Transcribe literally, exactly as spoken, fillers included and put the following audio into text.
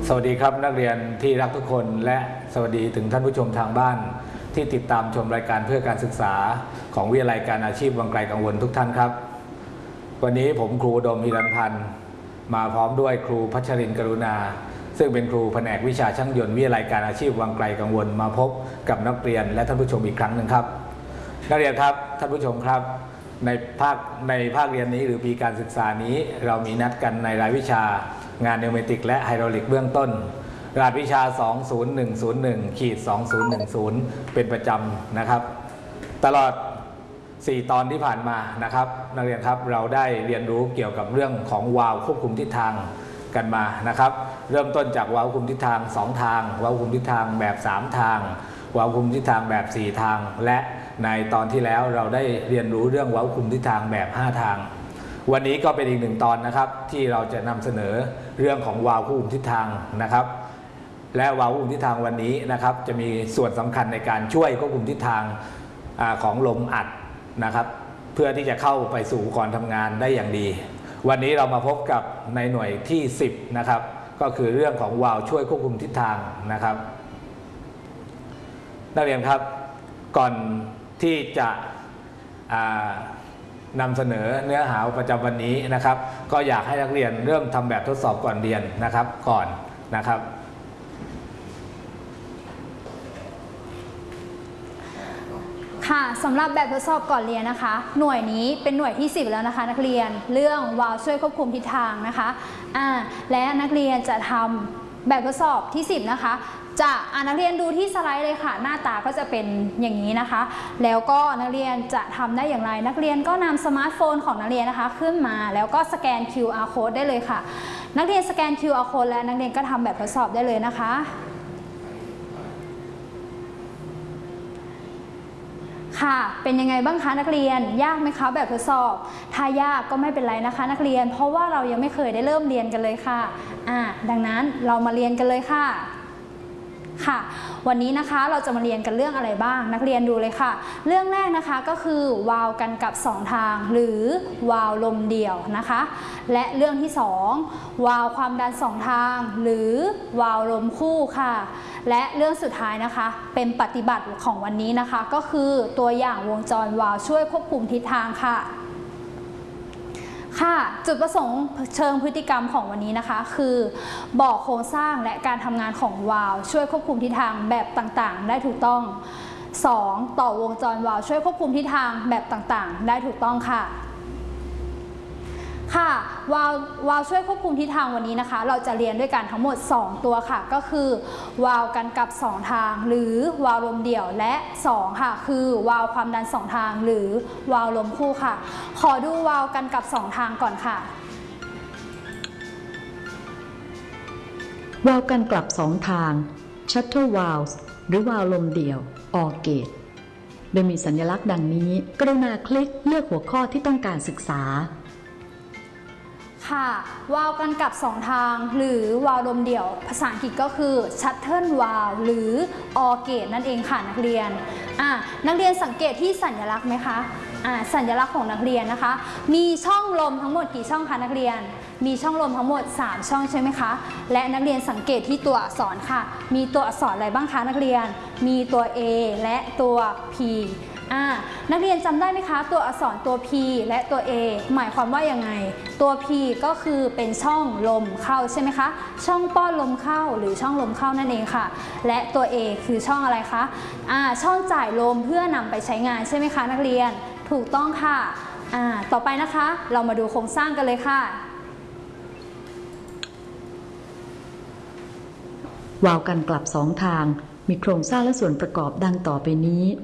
สวัสดีครับนักเรียนที่รักทุกคนและสวัสดีถึงท่านผู้ชมทางบ้านที่ติดตามชมรายการเพื่อการศึกษาของวิทยาลัยการอาชีพวังไกลกังวลทุกท่านครับวันนี้ผมครูอุดมฮิรันพันธ์มาพร้อมด้วยครูพัชรินทร์กรุณาซึ่งเป็นครูแผนกวิชาช่างยนต์วิทยาลัยการอาชีพวังไกลกังวลมาพบกับนักเรียนและท่านผู้ชมอีกครั้งหนึ่งครับนักเรียนครับท่านผู้ชมครับในภาคในภาคเรียนนี้หรือปีการศึกษานี้เรามีนัดกันในรายวิชางานนิวเมติกและไฮดรอลิกเบื้องต้นรหัสวิชา สอง ศูนย์ หนึ่ง ศูนย์ หนึ่ง สอง ศูนย์ หนึ่ง ศูนย์ เป็นประจำนะครับตลอดสี่ตอนที่ผ่านมานะครับนักเรียนครับเราได้เรียนรู้เกี่ยวกับเรื่องของวาล์วควบคุมทิศทางกันมานะครับเริ่มต้นจากวาล์วควบคุมทิศทางสองทางวาล์วควบคุมทิศทางแบบสามทางวาล์วควบคุมทิศทางแบบสี่ทางและในตอนที่แล้วเราได้เรียนรู้เรื่องวาล์วควบคุมทิศทางแบบห้าทางวันนี้ก็เป็นอีกหนึ่งตอนนะครับที่เราจะนำเสนอเรื่องของวาล์วควบคุมทิศทางนะครับและวาล์วควบคุมทิศทางวันนี้นะครับจะมีส่วนสำคัญในการช่วยควบคุมทิศทางของลมอัดนะครับเพื่อที่จะเข้าไปสู่อุปกรณ์ทำงานได้อย่างดีวันนี้เรามาพบกับในหน่วยที่สิบนะครับก็คือเรื่องของวาล์วช่วยควบคุมทิศทางนะครับนักเรียนครับก่อนที่จะนำเสนอเนื้อหาประจำวันนี้นะครับก็อยากให้นักเรียนเริ่มทำแบบทดสอบก่อนเรียนนะครับก่อนนะครับค่ะสำหรับแบบทดสอบก่อนเรียนนะคะหน่วยนี้เป็นหน่วยที่สิบแล้วนะคะนักเรียนเรื่องวาล์วช่วยควบคุมทิศทางนะคะอ่าและนักเรียนจะทำแบบทดสอบที่สิบนะคะจะอ่านักเรียนดูที่สไลด์เลยค่ะหน้าตาก็จะเป็นอย่างนี้นะคะแล้วก็นักเรียนจะทำได้อย่างไรนักเรียนก็นำสมาร์ทโฟนของนักเรียนนะคะขึ้นมาแล้วก็สแกน คิว อาร์ Code ได้เลยค่ะนักเรียนสแกน คิว อาร์ Code และนักเรียนก็ทำแบบทดสอบได้เลยนะคะค่ะเป็นยังไงบ้างคะนักเรียนยากไหมคะแบบทดสอบถ้ายากก็ไม่เป็นไรนะคะนักเรียนเพราะว่าเรายังไม่เคยได้เริ่มเรียนกันเลยค่ะอ่าดังนั้นเรามาเรียนกันเลยค่ะค่ะวันนี้นะคะเราจะมาเรียนกันเรื่องอะไรบ้างนักเรียนดูเลยค่ะเรื่องแรกนะคะก็คือวาล์วกันกับสองทางหรือวาล์วลมเดี่ยวนะคะและเรื่องที่สองวาล์วความดันสองทางหรือวาล์วลมคู่ค่ะและเรื่องสุดท้ายนะคะเป็นปฏิบัติของวันนี้นะคะก็คือตัวอย่างวงจรวาล์วช่วยควบคุมทิศทางค่ะค่ะจุดประสงค์เชิงพฤติกรรมของวันนี้นะคะคือบอกโครงสร้างและการทำงานของวาล์วช่วยควบคุมทิศทางแบบต่างๆได้ถูกต้องสองต่อวงจรวาล์วช่วยควบคุมทิศทางแบบต่างๆได้ถูกต้องค่ะค่ะวาล์ววาล์วช่วยควบคุมทิศทางวันนี้นะคะเราจะเรียนด้วยกันทั้งหมดสองตัวค่ะก็คือวาล์วกันกับสองทางหรือวาล์วลมเดี่ยวและสองค่ะคือวาล์วความดันสองทางหรือวาล์วลมคู่ค่ะขอดูวาล์วกันกับสองทางก่อนค่ะวาล์วกันกลับสองทาง Shuttle Valve หรือวาล์วลมเดี่ยว or Gate โดยมีสัญลักษณ์ดังนี้กรุณาคลิกเลือกหัวข้อที่ต้องการศึกษาค่ะวาล์วกันกับสองทางหรือวาล์วลมเดี่ยวภาษาอังกฤษก็คือ Shuttle Valve หรือ or Gate นั่นเองค่ะนักเรียนอ่ะนักเรียนสังเกตที่สัญลักษณ์ไหมคะอ่ะสัญลักษณ์ของนักเรียนนะคะมีช่องลมทั้งหมดกี่ช่องคะนักเรียนมีช่องลมทั้งหมดสามช่องใช่ไหมคะและนักเรียนสังเกตที่ตัวอักษรค่ะมีตัวอักษรอะไรบ้างคะนักเรียนมีตัว A และตัว Pอ่านักเรียนจำได้ไหมคะตัวอักษรตัว P และตัว A หมายความว่ายังไงตัว P ก็คือเป็นช่องลมเข้าใช่ไหมคะช่องป้อนลมเข้าหรือช่องลมเข้านั่นเองค่ะและตัว A คือช่องอะไรคะอ่าช่องจ่ายลมเพื่อนำไปใช้งานใช่ไหมคะนักเรียนถูกต้องค่ะอ่าต่อไปนะคะเรามาดูโครงสร้างกันเลยค่ะวาล์วกันกลับสองทางมีโครงสร้างและส่วนประกอบดังต่อไปนี้